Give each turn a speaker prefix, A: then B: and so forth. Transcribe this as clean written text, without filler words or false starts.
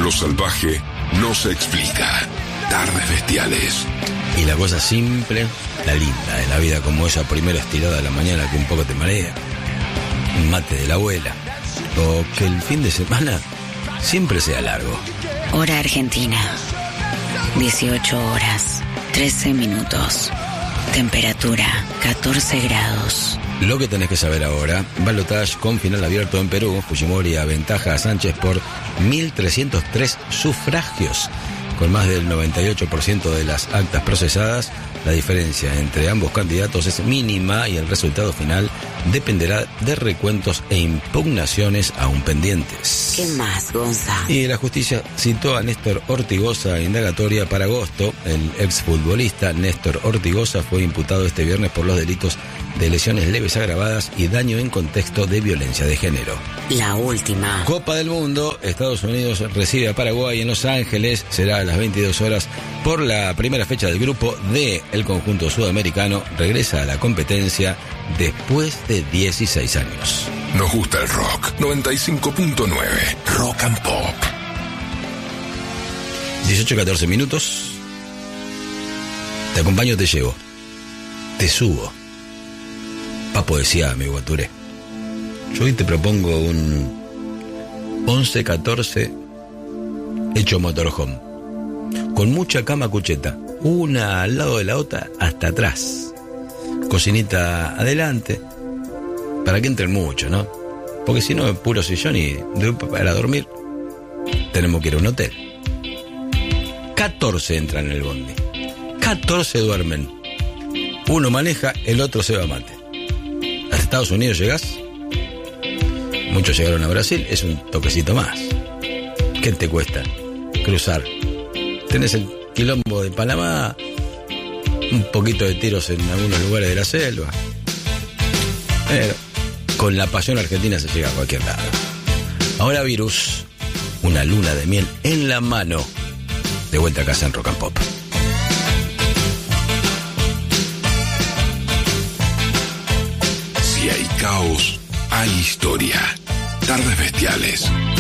A: Lo salvaje no se explica. Tardes bestiales.
B: Y la cosa simple, la linda de la vida, como esa primera estirada de la mañana que un poco te marea, un mate de la abuela, o que el fin de semana siempre sea largo.
C: Hora Argentina, 18 horas, 13 minutos. Temperatura, 14 grados.
B: Lo que tenés que saber ahora: balotaje con final abierto en Perú. Fujimori aventaja a Sánchez por 1.303 sufragios. Con más del 98% de las actas procesadas, la diferencia entre ambos candidatos es mínima y el resultado final dependerá de recuentos e impugnaciones aún pendientes.
C: ¿Qué más, Gonza?
B: Y la justicia citó a Néstor Ortigoza indagatoria para agosto. El exfutbolista Néstor Ortigoza fue imputado este viernes por los delitos de lesiones leves agravadas y daño en contexto de violencia de género.
C: La última.
B: Copa del Mundo. Estados Unidos recibe a Paraguay en Los Ángeles. Será a las 22 horas por la primera fecha del grupo D. El conjunto sudamericano regresa a la competencia después de 16 años.
A: Nos gusta el rock. 95.9 Rock and Pop.
B: 18-14 minutos. Te acompaño, te llevo. Te subo. Papo decía, mi guaturé. Yo hoy te propongo un 11-14 hecho motorhome. Con mucha cama cucheta. Una al lado de la otra hasta atrás. Cocinita adelante. Para que entren mucho, ¿no? Porque si no, puro sillón y para dormir tenemos que ir a un hotel. 14 entran en el bondi. 14 duermen. Uno maneja, el otro se va a mate. ¿A Estados Unidos llegás? Muchos llegaron a Brasil, es un toquecito más. ¿Qué te cuesta cruzar? Tenés el quilombo de Panamá, un poquito de tiros en algunos lugares de la selva. Pero con la pasión argentina se llega a cualquier lado. Ahora Virus, una luna de miel en la mano. De vuelta a casa en Rock and Pop.
A: Si hay caos, hay historia. Tardes bestiales.